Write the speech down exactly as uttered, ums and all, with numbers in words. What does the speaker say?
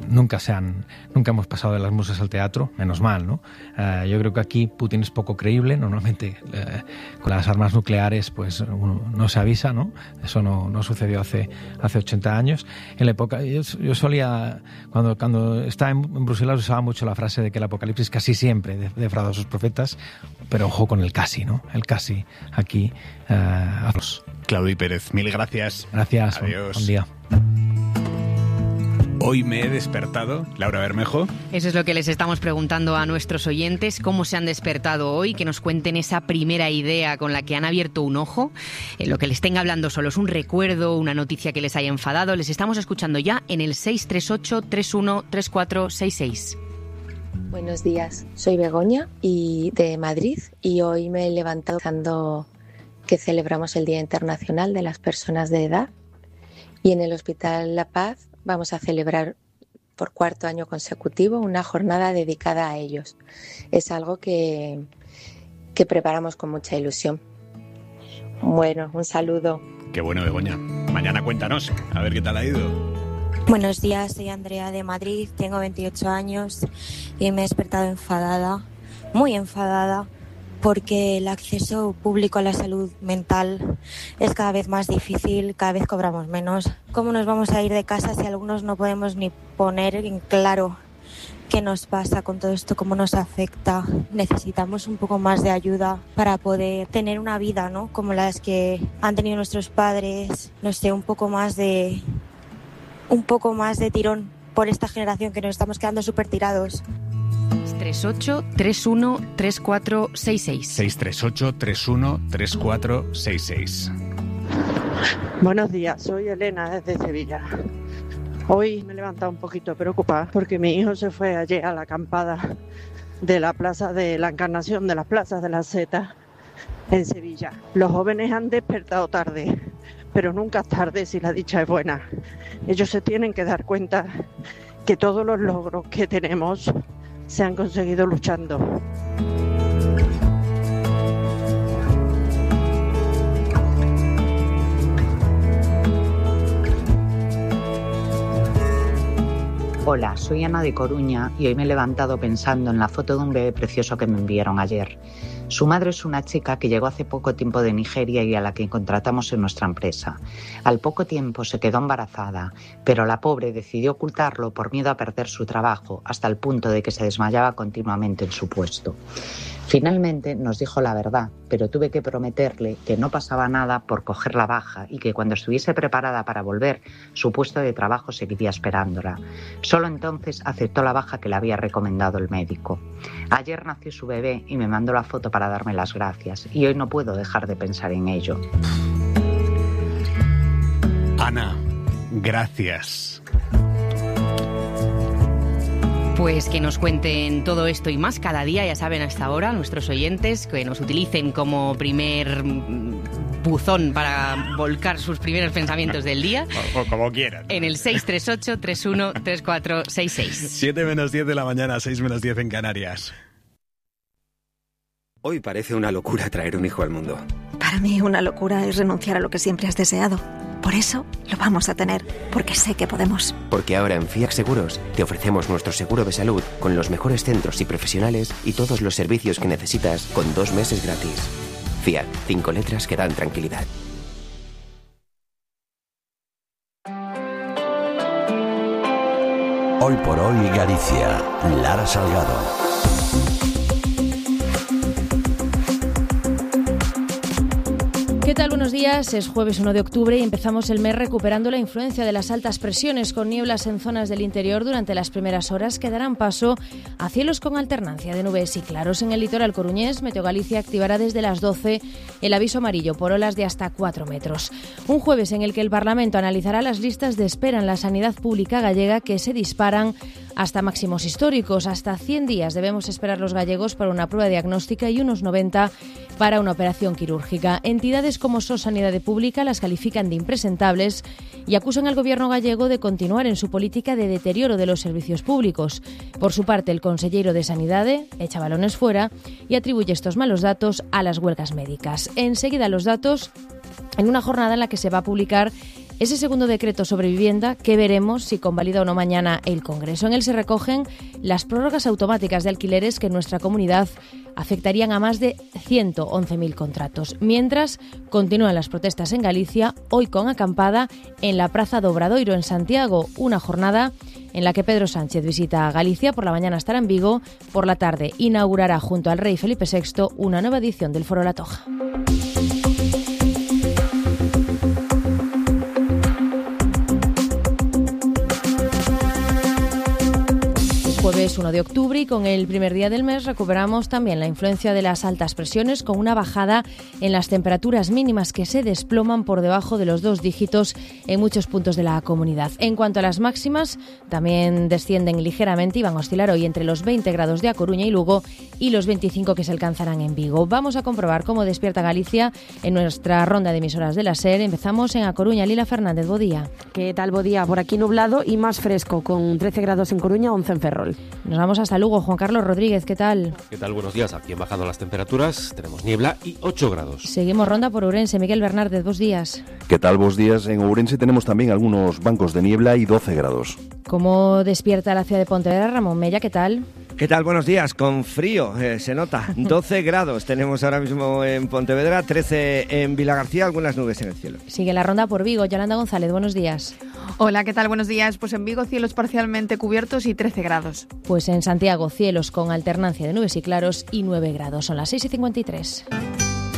nunca se han, nunca hemos pasado de las musas al teatro, menos mal, ¿no? Uh, yo creo que aquí Putin es poco creíble. Normalmente uh, con las armas nucleares pues uno no se avisa, ¿no? Eso no, no sucedió hace, hace ochenta años. En la época, yo, yo solía, cuando, cuando estaba en, en Bruselas usaba mucho la frase de que el apocalipsis casi siempre defrauda a sus profetas, pero ojo con el casi, ¿no? El casi aquí. Uh, Claudi Pérez, mil gracias. Gracias. Adiós. Buen día. Hoy me he despertado, Laura Bermejo. Eso es lo que les estamos preguntando a nuestros oyentes, cómo se han despertado hoy, que nos cuenten esa primera idea con la que han abierto un ojo, en lo que les estén hablando solo es un recuerdo, una noticia que les haya enfadado. Les estamos escuchando ya en el seis tres ocho, tres uno, tres cuatro seis seis. Buenos días, soy Begoña y de Madrid y hoy me he levantado pensando que celebramos el Día Internacional de las Personas de Edad y en el Hospital La Paz vamos a celebrar por cuarto año consecutivo una jornada dedicada a ellos. Es algo que, que preparamos con mucha ilusión. Bueno, un saludo. Qué bueno, Begoña. Mañana cuéntanos, a ver qué tal ha ido. Buenos días, soy Andrea de Madrid, tengo veintiocho años y me he despertado enfadada, muy enfadada, porque el acceso público a la salud mental es cada vez más difícil, cada vez cobramos menos. ¿Cómo nos vamos a ir de casa si algunos no podemos ni poner en claro qué nos pasa con todo esto, cómo nos afecta? Necesitamos un poco más de ayuda para poder tener una vida, ¿no? Como las que han tenido nuestros padres, no sé, un poco más de, un poco más de tirón por esta generación que nos estamos quedando súper tirados. seis tres ocho, tres uno, tres cuatro seis seis. seis tres ocho, tres uno, tres cuatro seis seis. Buenos días, soy Elena desde Sevilla. Hoy me he levantado un poquito preocupada porque mi hijo se fue ayer a la acampada de la plaza de la Encarnación, de las plazas de la Zeta en Sevilla. Los jóvenes han despertado tarde, pero nunca es tarde si la dicha es buena. Ellos se tienen que dar cuenta que todos los logros que tenemos se han conseguido luchando. Hola, soy Ana de Coruña y hoy me he levantado pensando en la foto de un bebé precioso que me enviaron ayer. Su madre es una chica que llegó hace poco tiempo de Nigeria y a la que contratamos en nuestra empresa. Al poco tiempo se quedó embarazada, pero la pobre decidió ocultarlo por miedo a perder su trabajo, hasta el punto de que se desmayaba continuamente en su puesto. Finalmente nos dijo la verdad, pero tuve que prometerle que no pasaba nada por coger la baja y que cuando estuviese preparada para volver, su puesto de trabajo seguiría esperándola. Solo entonces aceptó la baja que le había recomendado el médico. Ayer nació su bebé y me mandó la foto para darme las gracias, y hoy no puedo dejar de pensar en ello. Ana, gracias. Pues que nos cuenten todo esto y más cada día, ya saben, hasta ahora, nuestros oyentes, que nos utilicen como primer buzón para volcar sus primeros pensamientos del día. O, o como quieran. En el seis tres ocho, tres uno, tres cuatro seis seis. siete menos diez de la mañana, seis menos diez en Canarias. Hoy parece una locura traer un hijo al mundo. Para mí una locura es renunciar a lo que siempre has deseado. Por eso lo vamos a tener, porque sé que podemos. Porque ahora en Fiac Seguros te ofrecemos nuestro seguro de salud con los mejores centros y profesionales y todos los servicios que necesitas con dos meses gratis. Fiac, cinco letras que dan tranquilidad. Hoy por hoy Galicia, Lara Salgado. ¿Qué tal? Buenos días. Es jueves uno de octubre y empezamos el mes recuperando la influencia de las altas presiones con nieblas en zonas del interior durante las primeras horas que darán paso a cielos con alternancia de nubes y claros en el litoral coruñés. Meteo Galicia activará desde las doce el aviso amarillo por olas de hasta cuatro metros. Un jueves en el que el Parlamento analizará las listas de espera en la sanidad pública gallega que se disparan hasta máximos históricos. Hasta cien días debemos esperar los gallegos para una prueba diagnóstica y unos noventa para una operación quirúrgica. Entidades como SOS Sanidad Pública las califican de impresentables y acusan al gobierno gallego de continuar en su política de deterioro de los servicios públicos. Por su parte, el conselleiro de Sanidade echa balones fuera y atribuye estos malos datos a las huelgas médicas. Enseguida los datos en una jornada en la que se va a publicar ese segundo decreto sobre vivienda que veremos si convalida o no mañana el Congreso. En él se recogen las prórrogas automáticas de alquileres que en nuestra comunidad afectarían a más de ciento once mil contratos. Mientras continúan las protestas en Galicia, hoy con acampada en la Praza do Obradoiro en Santiago, una jornada en la que Pedro Sánchez visita Galicia. Por la mañana estará en Vigo, por la tarde inaugurará junto al rey Felipe sexto una nueva edición del Foro La Toja. Jueves uno de octubre y con el primer día del mes recuperamos también la influencia de las altas presiones con una bajada en las temperaturas mínimas que se desploman por debajo de los dos dígitos en muchos puntos de la comunidad. En cuanto a las máximas, también descienden ligeramente y van a oscilar hoy entre los veinte grados de A Coruña y Lugo y los veinticinco que se alcanzarán en Vigo. Vamos a comprobar cómo despierta Galicia en nuestra ronda de emisoras de la SER. Empezamos en A Coruña. Lila Fernández, bo día. ¿Qué tal, bo día? Por aquí nublado y más fresco, con trece grados en Coruña, once en Ferrol. Nos vamos hasta Lugo. Juan Carlos Rodríguez, ¿qué tal? ¿Qué tal? Buenos días. Aquí han bajado las temperaturas, tenemos niebla y ocho grados. Seguimos ronda por Ourense. Miguel Bernárdez, buenos días. ¿Qué tal? Buenos días. En Ourense tenemos también algunos bancos de niebla y doce grados. ¿Cómo despierta la ciudad de Pontevedra? Ramón Mella, ¿qué tal? ¿Qué tal? Buenos días. Con frío, eh, se nota. doce grados tenemos ahora mismo en Pontevedra, trece en Vilagarcía, algunas nubes en el cielo. Sigue la ronda por Vigo. Yolanda González, buenos días. Hola, ¿qué tal? Buenos días. Pues en Vigo cielos parcialmente cubiertos y trece grados. Pues en Santiago cielos con alternancia de nubes y claros y nueve grados. Son las seis y cincuenta y tres.